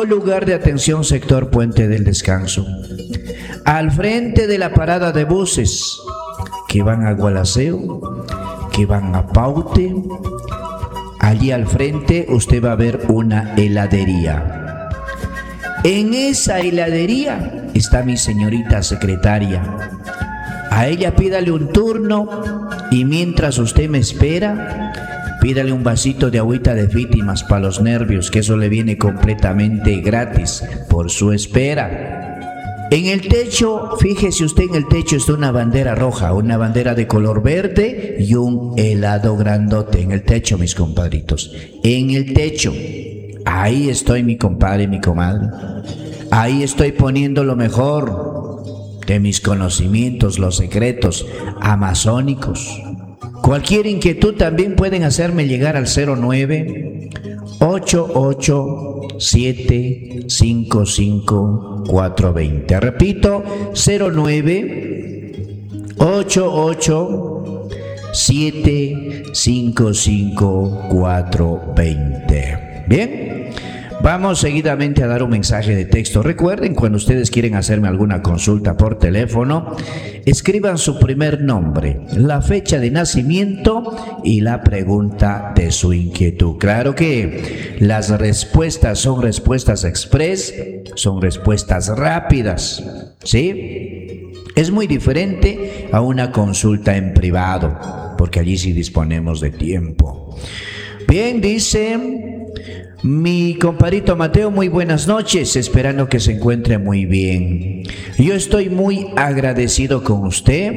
o lugar de atención sector Puente del Descanso. Al frente de la parada de buses que van a Gualaceo, que van a Paute, allí al frente usted va a ver una heladería. En esa heladería está mi señorita secretaria. A ella pídale un turno y mientras usted me espera, pídale un vasito de agüita de víctimas para los nervios, que eso le viene completamente gratis por su espera. En el techo, fíjese usted, en el techo está una bandera roja, una bandera de color verde y un helado grandote en el techo, mis compadritos. En el techo, ahí estoy, mi compadre y mi comadre. Ahí estoy poniendo lo mejor de mis conocimientos, los secretos amazónicos. Cualquier inquietud también pueden hacerme llegar al 09-88-755-420. Repito, 09-88-755-420. Bien, vamos seguidamente a dar un mensaje de texto. Recuerden, cuando ustedes quieren hacerme alguna consulta por teléfono, escriban su primer nombre, la fecha de nacimiento y la pregunta de su inquietud. Claro que las respuestas son respuestas express, son respuestas rápidas, ¿sí? Es muy diferente a una consulta en privado, porque allí sí disponemos de tiempo. Bien, dice mi compadrito Mateo, muy buenas noches, esperando que se encuentre muy bien. Yo estoy muy agradecido con usted.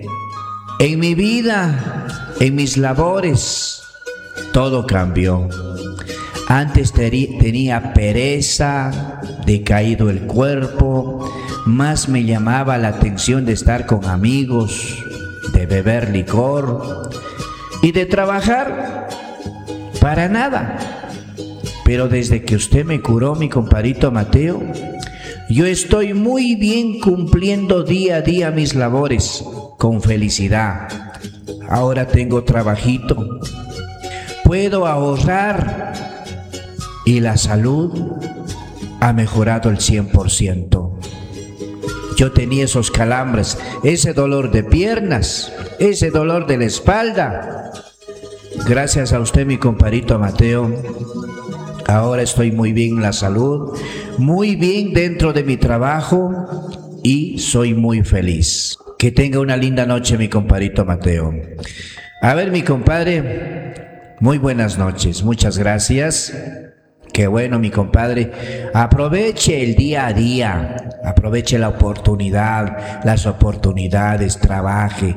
En mi vida, en mis labores, todo cambió. Antes tenía pereza, decaído el cuerpo, más me llamaba la atención de estar con amigos, de beber licor y de trabajar para nada. Pero desde que usted me curó, mi compadrito Mateo, yo estoy muy bien cumpliendo día a día mis labores con felicidad. Ahora tengo trabajito, puedo ahorrar y la salud ha mejorado el 100%. Yo tenía esos calambres, ese dolor de piernas, ese dolor de la espalda. Gracias a usted, mi compadrito Mateo, ahora estoy muy bien en la salud, muy bien dentro de mi trabajo y soy muy feliz. Que tenga una linda noche, mi compadrito Mateo. A ver, mi compadre, muy buenas noches, muchas gracias. Qué bueno, mi compadre. Aproveche el día a día, aproveche la oportunidad, las oportunidades, trabaje,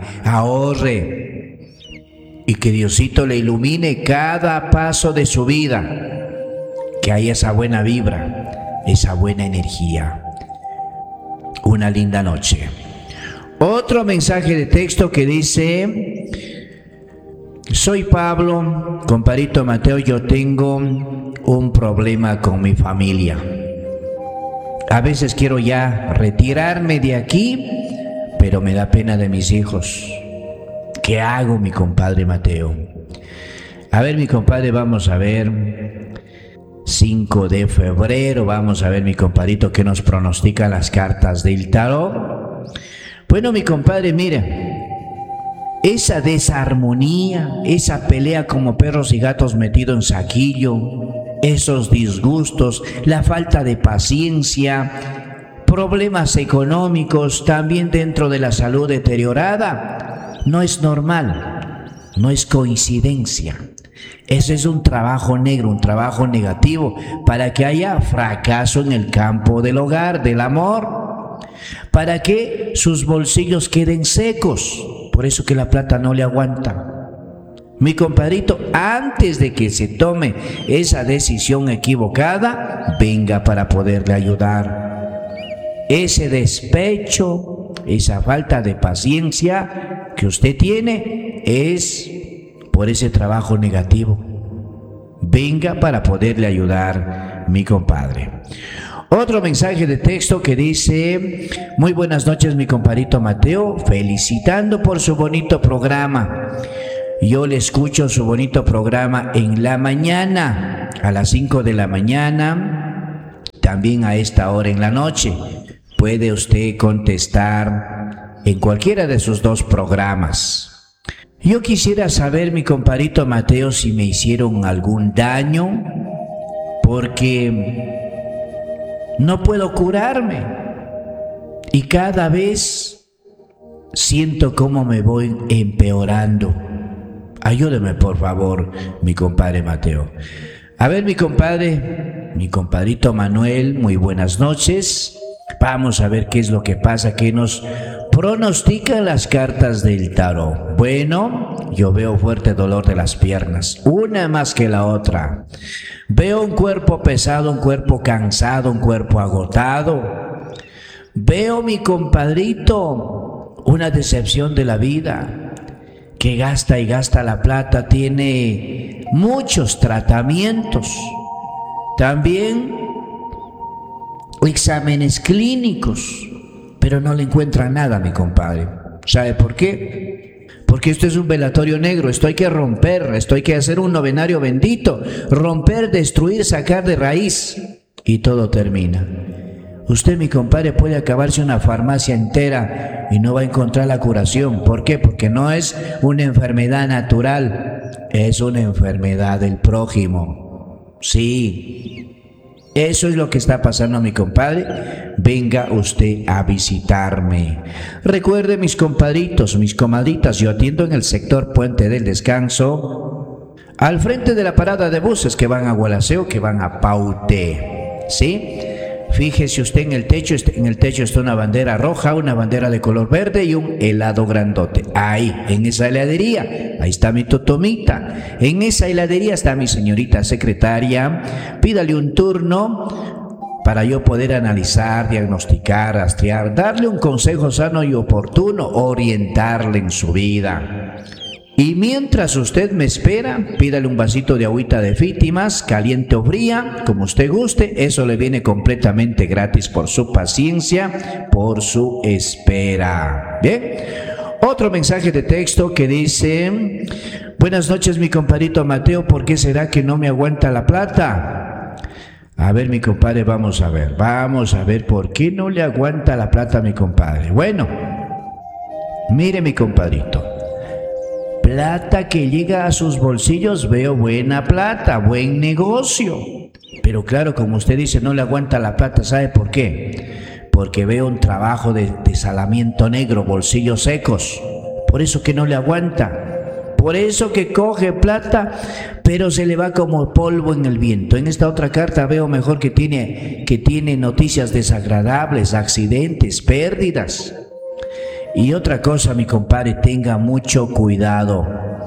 ahorre y que Diosito le ilumine cada paso de su vida. Que haya esa buena vibra, esa buena energía. Una linda noche. Otro mensaje de texto que dice: soy Pablo, compadrito Mateo, yo tengo un problema con mi familia. A veces quiero ya retirarme de aquí, pero me da pena de mis hijos. ¿Qué hago, mi compadre Mateo? A ver, mi compadre, vamos a ver. 5 de febrero, vamos a ver, mi compadrito, qué nos pronostican las cartas del tarot. Bueno, mi compadre, mire, esa desarmonía, esa pelea como perros y gatos metidos en saquillo, esos disgustos, la falta de paciencia, problemas económicos, también dentro de la salud deteriorada, no es normal, no es coincidencia. Ese es un trabajo negro, un trabajo negativo, para que haya fracaso en el campo del hogar, del amor, para que sus bolsillos queden secos, por eso que la plata no le aguanta. Mi compadrito, antes de que se tome esa decisión equivocada, venga para poderle ayudar. Ese despecho, esa falta de paciencia que usted tiene es por ese trabajo negativo. Venga para poderle ayudar, mi compadre. Otro mensaje de texto que dice: muy buenas noches, mi compadrito Mateo, felicitando por su bonito programa. Yo le escucho su bonito programa en la mañana, a las 5 de la mañana. también a esta hora en la noche. Puede usted contestar en cualquiera de sus dos programas. Yo quisiera saber, mi compadrito Mateo, si me hicieron algún daño, porque no puedo curarme y cada vez siento cómo me voy empeorando. Ayúdeme, por favor, mi compadre Mateo. A ver, mi compadrito Manuel, muy buenas noches. Vamos a ver qué es lo que pasa, qué nos pronostican las cartas del tarot. Bueno, yo veo fuerte dolor de las piernas, una más que la otra. Veo un cuerpo pesado, un cuerpo cansado, un cuerpo agotado. Veo, mi compadrito, una decepción de la vida, que gasta y gasta la plata, tiene muchos tratamientos. También exámenes clínicos, pero no le encuentran nada, mi compadre. ¿Sabe por qué? Porque esto es un velatorio negro. Esto hay que romper, esto hay que hacer un novenario bendito, romper, destruir, sacar de raíz, y todo termina. Usted, mi compadre, puede acabarse una farmacia entera y no va a encontrar la curación. ¿Por qué? Porque no es una enfermedad natural, es una enfermedad del prójimo. Sí, eso es lo que está pasando, mi compadre. Venga usted a visitarme. Recuerde, mis compadritos, mis comadritas, yo atiendo en el sector Puente del Descanso, al frente de la parada de buses que van a Gualaceo, que van a Paute. ¿Sí? Fíjese usted en el techo está una bandera roja, una bandera de color verde y un helado grandote. Ahí, en esa heladería, ahí está mi totomita. En esa heladería está mi señorita secretaria. Pídale un turno para yo poder analizar, diagnosticar, rastrear, darle un consejo sano y oportuno, orientarle en su vida. Y mientras usted me espera, pídale un vasito de agüita de Fítimas, caliente o fría, como usted guste. Eso le viene completamente gratis por su paciencia, por su espera. Bien, otro mensaje de texto que dice: buenas noches, mi compadrito Mateo, ¿por qué será que no me aguanta la plata? A ver, mi compadre, vamos a ver por qué no le aguanta la plata a mi compadre. Bueno, mire, mi compadrito, plata que llega a sus bolsillos, veo buena plata, buen negocio. Pero claro, como usted dice, no le aguanta la plata. ¿Sabe por qué? Porque veo un trabajo de salamiento negro, bolsillos secos. Por eso que no le aguanta. Por eso que coge plata, pero se le va como polvo en el viento. En esta otra carta veo mejor que tiene noticias desagradables, accidentes, pérdidas. Y otra cosa, mi compadre, tenga mucho cuidado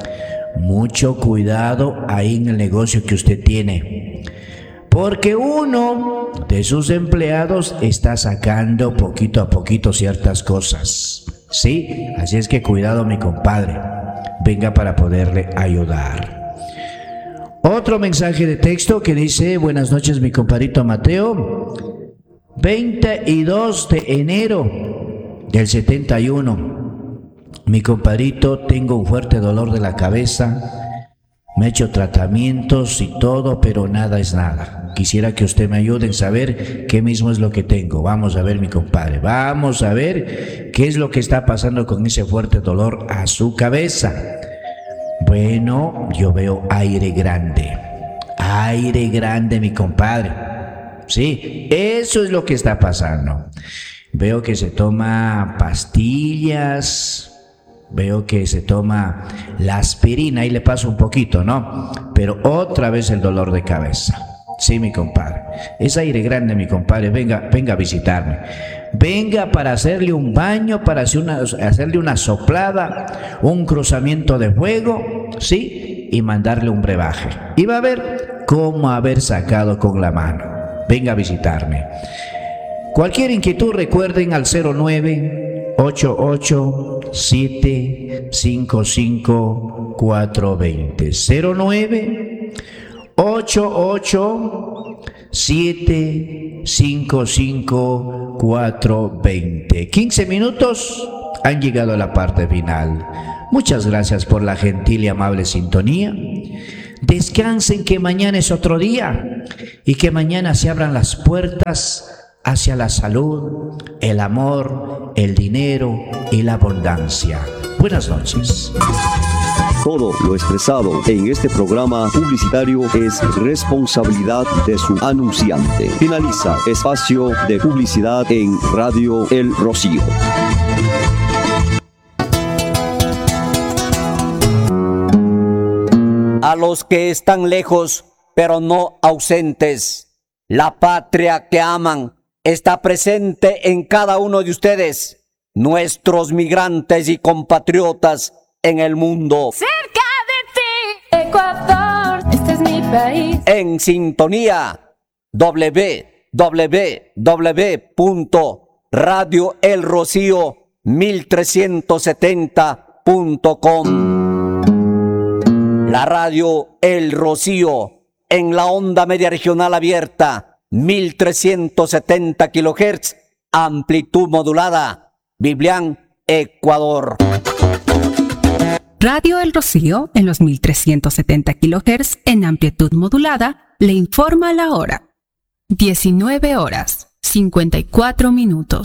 ahí en el negocio que usted tiene, porque uno de sus empleados está sacando poquito a poquito ciertas cosas, ¿sí? Así es que cuidado, mi compadre, venga para poderle ayudar. Otro mensaje de texto que dice: buenas noches, mi compadrito Mateo, 22 de enero del 71, mi compadrito, tengo un fuerte dolor de la cabeza, me he hecho tratamientos y todo, pero nada es nada. Quisiera que usted me ayude en saber qué mismo es lo que tengo. Vamos a ver, mi compadre, vamos a ver qué es lo que está pasando con ese fuerte dolor a su cabeza. Bueno, yo veo aire grande, mi compadre. Sí, eso es lo que está pasando. Veo que se toma pastillas, veo que se toma la aspirina y le pasa un poquito, ¿no? Pero otra vez el dolor de cabeza. Sí, mi compadre. Es aire grande, mi compadre. Venga a visitarme. Venga para hacerle un baño, para hacerle una soplada, un cruzamiento de fuego, ¿sí? Y mandarle un brebaje. Y va a ver cómo haber sacado con la mano. Venga a visitarme. Cualquier inquietud, recuerden al 09-88-755-420. 09-88-755-420. 15 minutos han llegado a la parte final. Muchas gracias por la gentil y amable sintonía. Descansen, que mañana es otro día y que mañana se abran las puertas hacia la salud, el amor, el dinero y la abundancia. Buenas noches. Todo lo expresado en este programa publicitario es responsabilidad de su anunciante. Finaliza espacio de publicidad en Radio El Rocío. A los que están lejos, pero no ausentes, la patria que aman está presente en cada uno de ustedes, nuestros migrantes y compatriotas en el mundo. Cerca de ti, Ecuador, este es mi país. En sintonía, www.radioelrocío1370.com. La radio El Rocío, en la onda media regional abierta, 1370 kHz, amplitud modulada, Biblián, Ecuador. Radio El Rocío, en los 1370 kHz, en amplitud modulada, le informa la hora. 19 horas, 54 minutos.